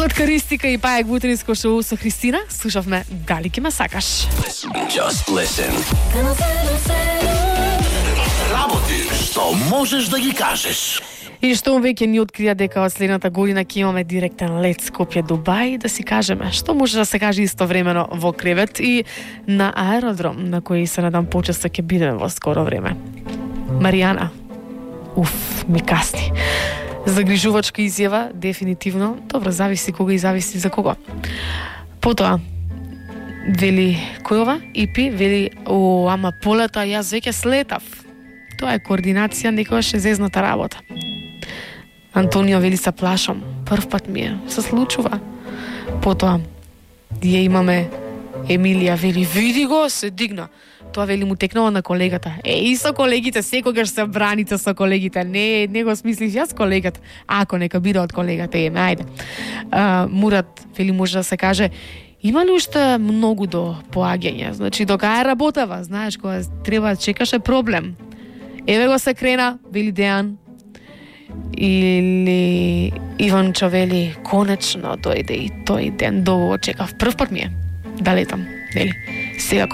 Каткаристика и паек во утринско шоу со Христина. Слушавме Дали ке ме сакаш. Just listen. Работи што можеш да ги кажеш. И што веќе ни открија дека од следната година ќе имаме директен лет Скопје Дубај, да си кажеме што може да се каже истовремено во кревет и на аеродром, на кој се надам почесто ќе бидеме во скоро време. Маријана, ми касни. Загрижувачка изјава, дефинитивно. Добро, зависи кога и зависи за кого. Потоа, вели кој ова? Ипи, вели, ама полета, јас веќе слетав. Тоа е координација, некојаш е зезната работа. Антонио вели се плашам. Прв пат ми е, се случува. Потоа, ја имаме Емилија вели, види го, се дигна. Тоа вели му текнува на колегата. И со колегите, секогаш се браните со колегите. Не го смислиш јас колегата. Ако нека биде од колегата, ајде. Мурат вели може да се каже, има ли уште многу до поаѓање? Значи, до кај работава, знаеш, кога треба чекаше проблем. Еве го се крена, вели Дејан. Или Иванчо вели, конечно дојде и тој ден, долго чекав. Прв пат ми е да летам, нели? Секако.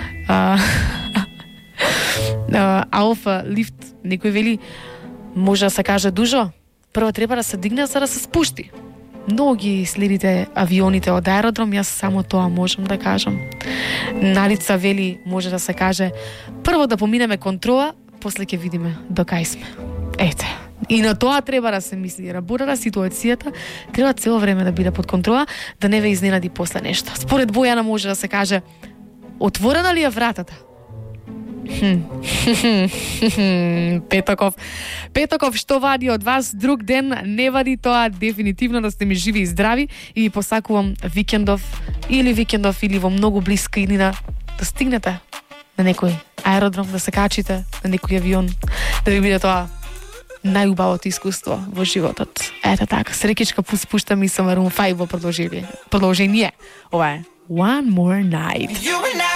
Алфа лифт, некој вели, може да се каже дужо, прво треба да се дигне за да се спушти. Многу ги следите авионите од аеродром, јас само тоа можам да кажам. Налица вели, може да се каже, прво да поминеме контрола, после ќе видиме до кај сме. Ете. И на тоа треба да се мисли. Работата, ситуацијата треба цело време да биде под контрола, да не ве изненади после нешто. Според Бојана може да се каже, отворена ли е вратата? Петоков, што вади од вас друг ден, не вади тоа, дефинитивно да сте ми живи и здрави и ви посакувам викендов или во многу блиска иднина да стигнете на некој аеродром, да се качите на некој авион, да ви биде тоа најубавото искуство во животот. Ето така, срекичка спуштам и со Maroon 5 во продолжение. Ова е One More Night.